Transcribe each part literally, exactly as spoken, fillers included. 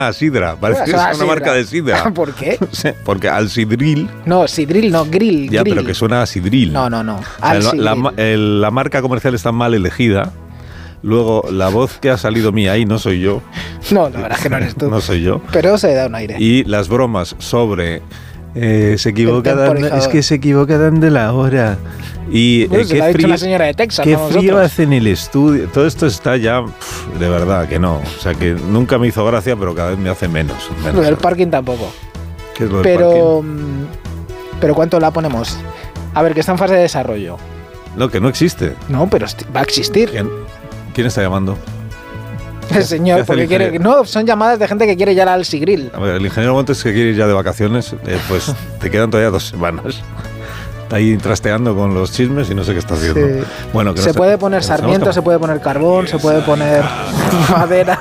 a sidra, parece que es una sidra. Marca de sidra. ¿Por qué? Porque al sidril... No, sidril no, grill. Ya, grill. Pero que suena a sidril. No, no, no. O sea, la, la, el, la marca comercial está mal elegida. Luego, la voz que ha salido mía ahí no soy yo. No, la verdad es que no eres tú. No soy yo. Pero se da un aire. Y las bromas sobre... Eh, se equivoca Dan, es que se equivoca Dan de la hora. Y bueno, eh, se qué lo ha dicho frío, la señora de Texas, qué no frío nosotros. hace en el estudio. Todo esto está ya, pff, de verdad que no. O sea, que nunca me hizo gracia, pero cada vez me hace menos. menos Lo del parking tampoco. ¿Qué es lo del pero, parking? Pero ¿cuánto la ponemos? A ver, que está en fase de desarrollo. No, que no existe. No, pero va a existir. ¿Quién, ¿Quién está llamando? El señor, porque quiere. No, son llamadas de gente que quiere ya al Sigril. A ver, el ingeniero Montes que quiere ir ya de vacaciones, eh, pues te quedan todavía dos semanas. Está ahí trasteando con los chismes y no sé qué está haciendo. Sí. Bueno, que se no puede está, poner sarmiento, se puede poner carbón, se puede poner madera,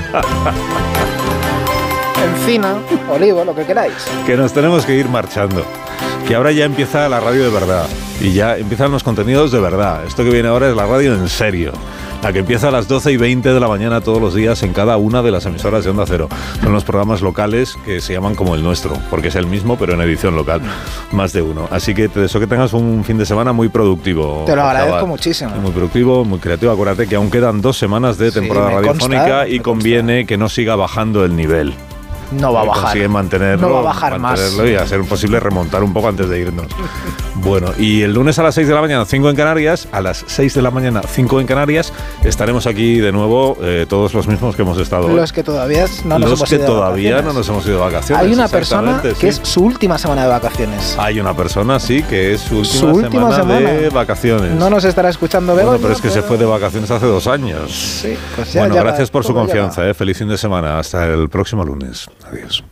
encina, olivo, lo que queráis. Que nos tenemos que ir marchando. Que ahora ya empieza la radio de verdad. Y ya empiezan los contenidos de verdad. Esto que viene ahora es la radio en serio. La que empieza a las doce y veinte de la mañana todos los días en cada una de las emisoras de Onda Cero. Son los programas locales que se llaman como el nuestro, porque es el mismo, pero en edición local. Más de uno. Así que te deseo que tengas un fin de semana muy productivo. Te lo agradezco chaval. muchísimo. Muy productivo, muy creativo. Acuérdate que aún quedan dos semanas de temporada sí, radiofónica consta, y conviene consta. que no siga bajando el nivel. No va a bajar. Consigue mantenerlo, no va a bajar mantenerlo más. Y a ser posible remontar un poco antes de irnos. Bueno, y el lunes a las seis de la mañana, cinco en Canarias, a las seis de la mañana, cinco en Canarias, estaremos aquí de nuevo, eh, todos los mismos que hemos estado hoy. Los que todavía no nos los hemos que ido todavía de no nos hemos ido de vacaciones. Hay una persona sí. que es su última semana de vacaciones. Hay una persona, sí, que es su última, su última semana, semana de vacaciones. No nos estará escuchando Begoña. Bueno, pero es que pero... se fue de vacaciones hace dos años. Sí, pues ya, bueno, ya gracias va, por su confianza. Eh. Feliz fin de semana. Hasta el próximo lunes. Adiós.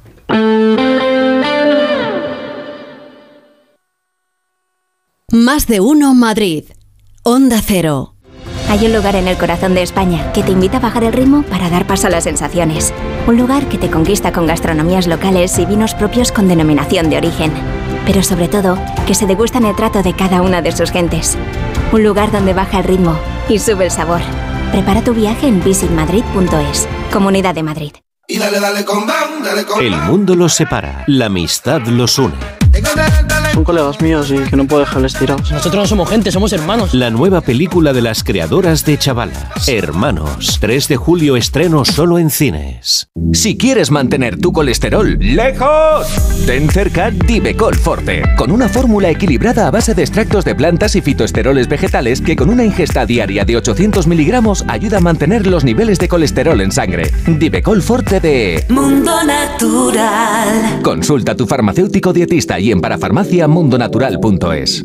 Más de uno Madrid. Onda Cero. Hay un lugar en el corazón de España que te invita a bajar el ritmo para dar paso a las sensaciones. Un lugar que te conquista con gastronomías locales y vinos propios con denominación de origen. Pero sobre todo, que se degustan el trato de cada una de sus gentes. Un lugar donde baja el ritmo y sube el sabor. Prepara tu viaje en visit madrid punto es. Comunidad de Madrid. Y dale, dale con bam, dale con El mundo los separa, la amistad los une. Son colegas míos y que no puedo dejarles tirados. Nosotros no somos gente, somos hermanos. La nueva película de las creadoras de Chavalas, Hermanos. tres de julio estreno solo en cines. Si quieres mantener tu colesterol lejos, ten cerca Divecol Forte, con una fórmula equilibrada a base de extractos de plantas y fitoesteroles vegetales que con una ingesta diaria de ochocientos miligramos ayuda a mantener los niveles de colesterol en sangre. Divecol Forte de Mundo Natural. Consulta a tu farmacéutico dietista y en parafarmacia mundo natural punto es.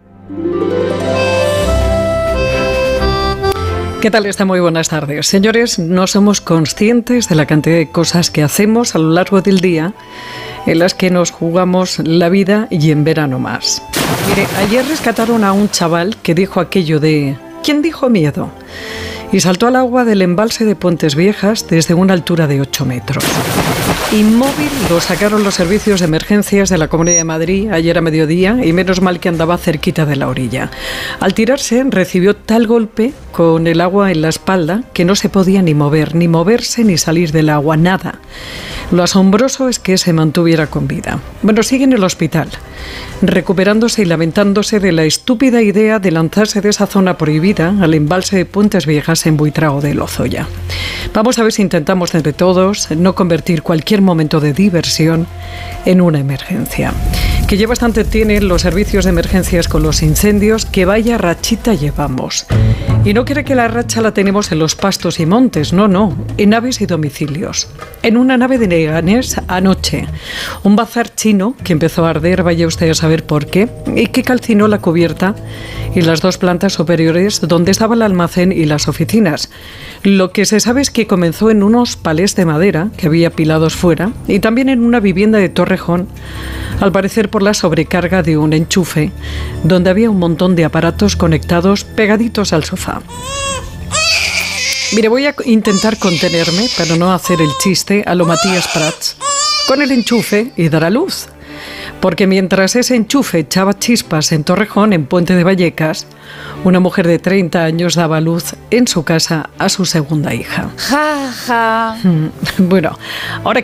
¿Qué tal está? Muy buenas tardes. Señores, no somos conscientes de la cantidad de cosas que hacemos a lo largo del día en las que nos jugamos la vida y en verano más. Mire, ayer rescataron a un chaval que dijo aquello de ¿quién dijo miedo? Y saltó al agua del embalse de Puentes Viejas desde una altura de ocho metros. Inmóvil lo sacaron los servicios de emergencias de la Comunidad de Madrid ayer a mediodía y menos mal que andaba cerquita de la orilla. Al tirarse recibió tal golpe con el agua en la espalda que no se podía ni mover, ni moverse ni salir del agua, nada. Lo asombroso es que se mantuviera con vida. Bueno, sigue en el hospital, recuperándose y lamentándose de la estúpida idea de lanzarse de esa zona prohibida al embalse de Puentes Viejas en Buitrago de Lozoya. Vamos a ver si intentamos entre todos no convertir cualquier momento de diversión en una emergencia. Que ya bastante tienen los servicios de emergencias con los incendios, que vaya rachita llevamos. Y no cree que la racha la tenemos en los pastos y montes, no, no, en naves y domicilios. En una nave de Leganés anoche, un bazar chino que empezó a arder, vaya usted a saber por qué, y que calcinó la cubierta y las dos plantas superiores donde estaba el almacén y las oficinas. Lo que se sabe es que comenzó en unos palés de madera que había apilados fuera y también en una vivienda de Torrejón, al parecer por la sobrecarga de un enchufe, donde había un montón de aparatos conectados pegaditos al sofá. Mire, voy a intentar contenerme para no hacer el chiste a lo Matías Prats con el enchufe y dar a luz. Porque mientras ese enchufe echaba chispas en Torrejón, en Puente de Vallecas, una mujer de treinta años daba a luz en su casa a su segunda hija. Ja, ja. Bueno, ahora